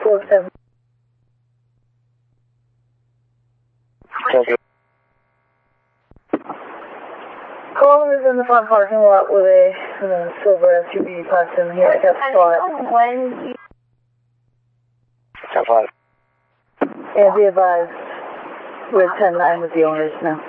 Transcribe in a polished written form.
47. Copy. Caller is in the front parking lot with a silver SUV parked in here. I got the spot. When you... 10-5. And be advised, we're 10-9 with the owners now.